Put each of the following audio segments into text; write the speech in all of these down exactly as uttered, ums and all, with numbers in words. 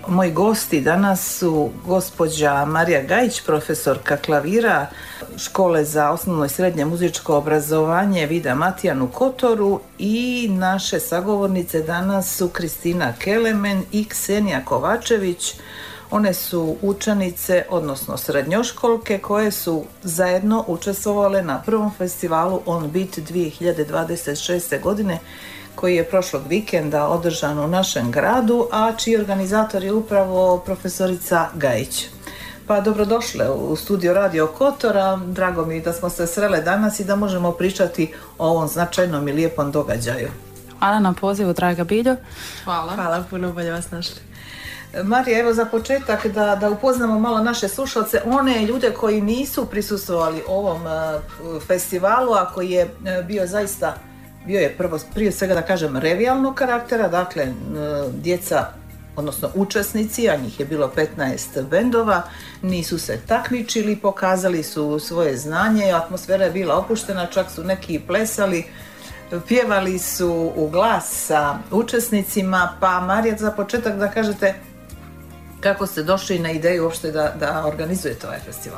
Moji gosti danas su gospođa Marija Gajić, profesorka klavira Škole za osnovno i srednje muzičko obrazovanje Vida Matijan u Kotoru, i naše sagovornice danas su Kristina Kelemen i Ksenija Kovačević. One su učenice, odnosno srednjoškolke, koje su zajedno učestvovale na prvom festivalu On Beat dvije hiljade dvadeset šeste. godine, koji je prošlog vikenda održan u našem gradu, a čiji organizator je upravo profesorica Gajić. Pa dobrodošle u studio Radio Kotora. Drago mi je da smo se srele danas i da možemo pričati o ovom značajnom i lijepom događaju. Hvala na pozivu, draga Biljo. Hvala. Hvala puno, bolje vas našli. Marija, evo za početak da, da upoznamo malo naše slušalce, one ljude koji nisu prisustvovali ovom uh, festivalu, a koji je uh, bio zaista, bio je prvo, prije svega da kažem, revijalnog karaktera, dakle uh, djeca, odnosno učesnici, a njih je bilo petnaest bendova, nisu se takmičili, pokazali su svoje znanje, atmosfera je bila opuštena, čak su neki plesali, pjevali su u glas sa učesnicima. Pa Marija, za početak da kažete kako ste došli na ideju uopšte da, da organizujete ovaj festival?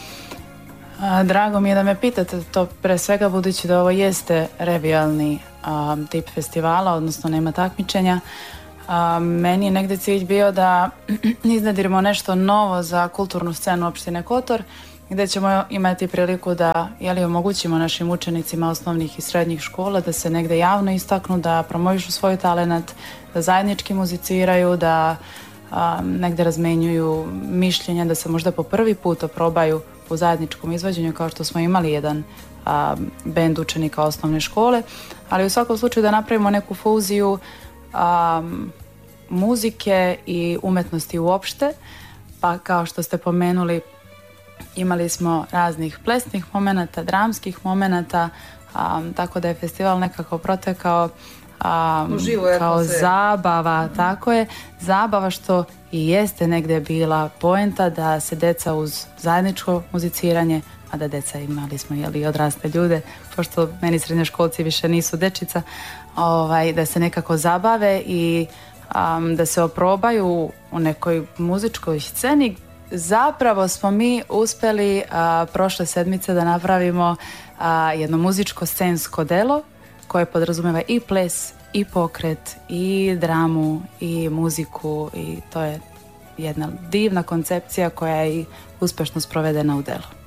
A, drago mi je da me pitate to, pre svega budući da ovo jeste revijalni a, tip festivala, odnosno nema takmičenja. A, meni je negdje cilj bio da iznadirimo nešto novo za kulturnu scenu opštine Kotor, gdje ćemo imati priliku da jeli, omogućimo našim učenicima osnovnih i srednjih škola da se negdje javno istaknu, da promovišu svoj talenat, da zajednički muziciraju, da a, negdje razmenjuju mišljenja, da se možda po prvi put oprobaju u zajedničkom izvođenju, kao što smo imali jedan a, bend učenika osnovne škole, ali u svakom slučaju da napravimo neku fuziju a, muzike i umetnosti uopšte. Pa kao što ste pomenuli, imali smo raznih plesnih momenata, dramskih momenata, a, tako da je festival nekako protekao a, kao zabava, tako je, zabava što i jeste negdje bila poenta da se deca uz zajedničko muziciranje, a da deca imali smo jeli odrasle ljude, pošto meni srednjoškolci više nisu dečica, ovaj, da se nekako zabave i a, da se oprobaju u nekoj muzičkoj sceni. Zapravo smo mi uspjeli a, prošle sedmice da napravimo a, jedno muzičko scensko delo koje podrazumijeva i ples, i pokret, i dramu, i muziku, i to je jedna divna koncepcija koja je i uspješno sprovedena u delu.